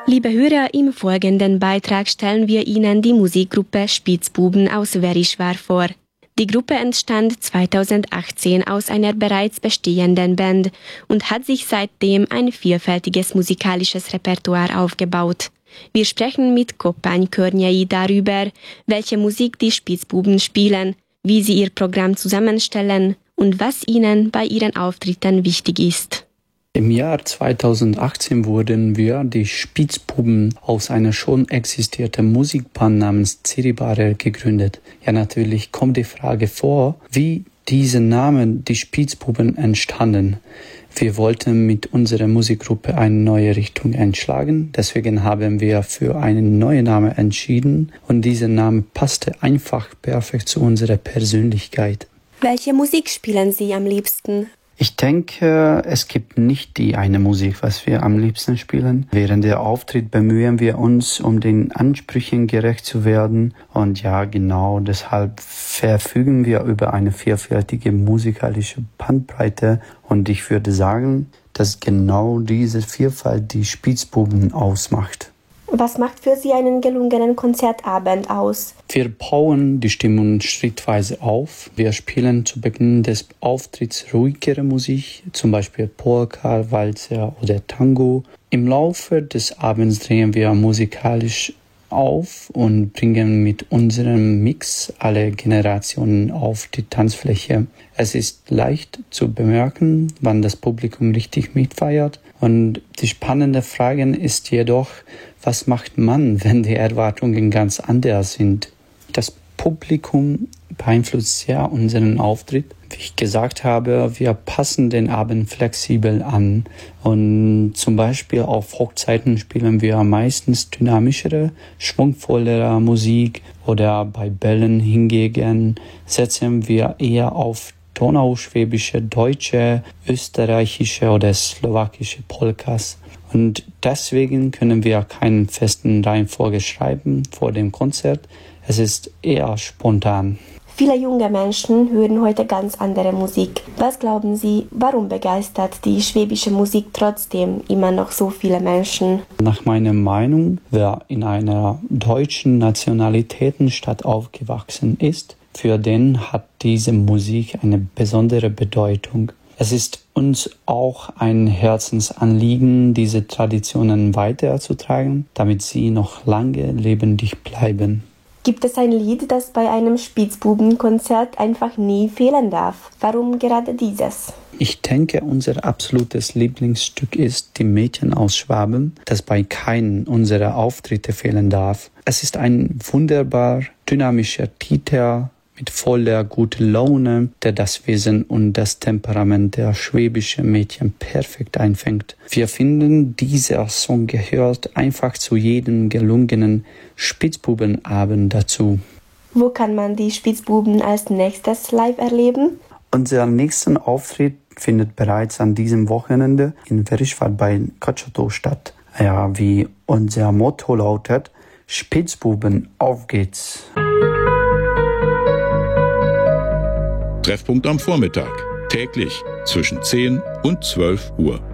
Liebe Hörer, im folgenden Beitrag stellen wir Ihnen die Musikgruppe Spitzbuben aus Verischwar vor. Die Gruppe entstand 2018 aus einer bereits bestehenden Band und hat sich seitdem ein vielfältiges musikalisches Repertoire aufgebaut. Wir sprechen mit Koppány Környei darüber, welche Musik die Spitzbuben spielen, wie sie ihr Programm zusammenstellen und was ihnen bei ihren Auftritten wichtig ist. Im Jahr 2018 wurden wir, die Spitzbuben, aus einer schon existierenden Musikband namens Ziribare gegründet. Ja, natürlich kommt die Frage vor, wie diese Namen, die Spitzbuben, entstanden. Wir wollten mit unserer Musikgruppe eine neue Richtung einschlagen, deswegen haben wir für einen neuen Namen entschieden und dieser Name passte einfach perfekt zu unserer Persönlichkeit. Welche Musik spielen Sie am liebsten? Ich denke, es gibt nicht die eine Musik, was wir am liebsten spielen. Während der Auftritt bemühen wir uns, um den Ansprüchen gerecht zu werden. Und ja, genau deshalb verfügen wir über eine vielfältige musikalische Bandbreite. Und ich würde sagen, dass genau diese Vielfalt die Spitzbuben ausmacht. Was macht für Sie einen gelungenen Konzertabend aus? Wir bauen die Stimmung schrittweise auf. Wir spielen zu Beginn des Auftritts ruhigere Musik, zum Beispiel Polka, Walzer oder Tango. Im Laufe des Abends drehen wir musikalisch auf und bringen mit unserem Mix alle Generationen auf die Tanzfläche. Es ist leicht zu bemerken, wann das Publikum richtig mitfeiert. Und die spannende Frage ist jedoch, was macht man, wenn die Erwartungen ganz anders sind? Das Publikum beeinflusst sehr unseren Auftritt. Wie ich gesagt habe, wir passen den Abend flexibel an. Und zum Beispiel auf Hochzeiten spielen wir meistens dynamischere, schwungvollere Musik oder bei Bällen hingegen setzen wir eher auf donauschwäbische, deutsche, österreichische oder slowakische Polkas. Und deswegen können wir keinen festen Reihenfolge schreiben vor dem Konzert. Es ist eher spontan. Viele junge Menschen hören heute ganz andere Musik. Was glauben Sie, warum begeistert die schwäbische Musik trotzdem immer noch so viele Menschen? Nach meiner Meinung, wer in einer deutschen Nationalitätenstadt aufgewachsen ist, für den hat diese Musik eine besondere Bedeutung. Es ist uns auch ein Herzensanliegen, diese Traditionen weiterzutragen, damit sie noch lange lebendig bleiben. Gibt es ein Lied, das bei einem Spitzbubenkonzert einfach nie fehlen darf? Warum gerade dieses? Ich denke, unser absolutes Lieblingsstück ist Die Mädchen aus Schwaben, das bei keinem unserer Auftritte fehlen darf. Es ist ein wunderbar dynamischer Titel mit voller guter Laune, der das Wesen und das Temperament der schwäbischen Mädchen perfekt einfängt. Wir finden, dieser Song gehört einfach zu jedem gelungenen Spitzbubenabend dazu. Wo kann man die Spitzbuben als nächstes live erleben? Unser nächster Auftritt findet bereits an diesem Wochenende in Verischwar bei Kotschoto statt. Ja, wie unser Motto lautet, Spitzbuben, auf geht's! Treffpunkt am Vormittag, täglich zwischen 10 und 12 Uhr.